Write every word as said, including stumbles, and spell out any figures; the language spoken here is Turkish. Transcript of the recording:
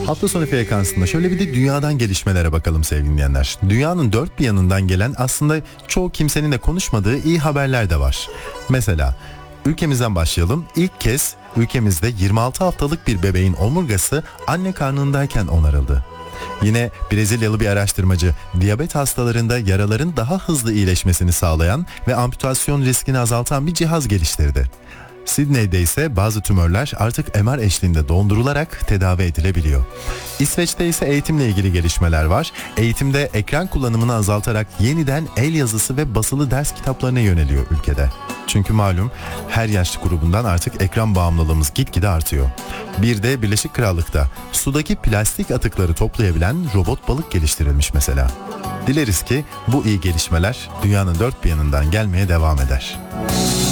Hafta sonu frekansında şöyle bir de dünyadan gelişmelere bakalım sevgili dinleyenler. Dünyanın dört bir yanından gelen aslında çoğu kimsenin de konuşmadığı iyi haberler de var. Mesela ülkemizden başlayalım. İlk kez ülkemizde yirmi altı haftalık bir bebeğin omurgası anne karnındayken onarıldı. Yine Brezilyalı bir araştırmacı diyabet hastalarında yaraların daha hızlı iyileşmesini sağlayan ve amputasyon riskini azaltan bir cihaz geliştirdi. Sydney'de ise bazı tümörler artık M R eşliğinde dondurularak tedavi edilebiliyor. İsveç'te ise eğitimle ilgili gelişmeler var. Eğitimde ekran kullanımını azaltarak yeniden el yazısı ve basılı ders kitaplarına yöneliyor ülkede. Çünkü malum her yaş grubundan artık ekran bağımlılığımız gitgide artıyor. Bir de Birleşik Krallık'ta sudaki plastik atıkları toplayabilen robot balık geliştirilmiş mesela. Dileriz ki bu iyi gelişmeler dünyanın dört bir yanından gelmeye devam eder.